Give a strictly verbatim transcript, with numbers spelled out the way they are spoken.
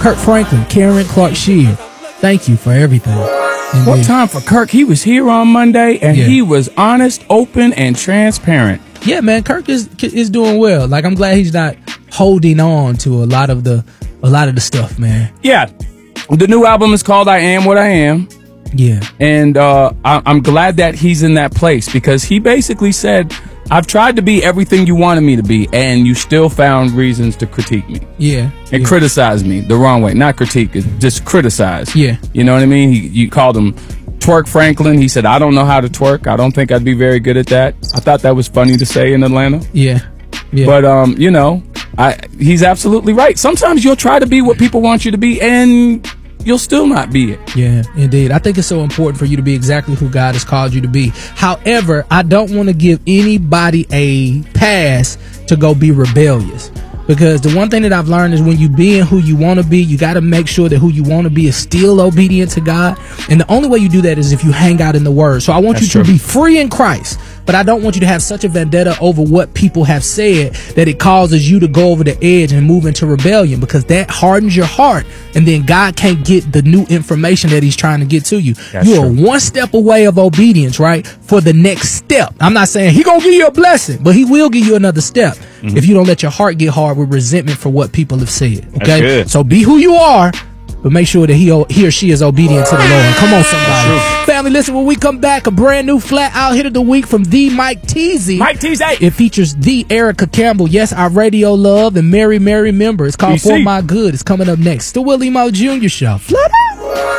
Kirk Franklin, Karen Clark Sheard, thank you for everything. Indeed. What time for Kirk? He was here on Monday, and yeah. he was honest, open, and transparent. Yeah, man, Kirk is is doing well. Like, I'm glad he's not holding on to a lot of the a lot of the stuff, man. Yeah, the new album is called "I Am What I Am." Yeah, and uh, I, I'm glad that he's in that place, because he basically said, I've tried to be everything you wanted me to be, and you still found reasons to critique me. Yeah. And yeah. criticize me the wrong way. Not critique, just criticize. Yeah. You know what I mean? He, you called him Twerk Franklin. He said, I don't know how to twerk. I don't think I'd be very good at that. I thought that was funny to say in Atlanta. Yeah. Yeah. But, um, you know, I he's absolutely right. Sometimes you'll try to be what people want you to be, and you'll still not be it. Yeah, indeed. I think it's so important for you to be exactly who God has called you to be. However, I don't want to give anybody a pass to go be rebellious. Because the one thing that I've learned is when you being who you want to be, you got to make sure that who you want to be is still obedient to God. And the only way you do that is if you hang out in the Word. So I want That's you to true. be free in Christ. But I don't want you to have such a vendetta over what people have said that it causes you to go over the edge and move into rebellion, because that hardens your heart, and then God can't get the new information that he's trying to get to you. That's you true. are one step away of obedience, right? For the next step. I'm not saying he gonna give you a blessing, but he will give you another step mm-hmm. if you don't let your heart get hard with resentment for what people have said. Okay, so be who you are, but make sure that he he or she is obedient to the Lord. Come on, somebody. Family, listen, when we come back, a brand new flat out hit of the week from the Mike Teasy. Mike Teasy. It features the Erica Campbell. Yes, our radio love and Mary Mary member. It's called B C. For My Good. It's coming up next. The Willie Mo Junior Show. Flat out.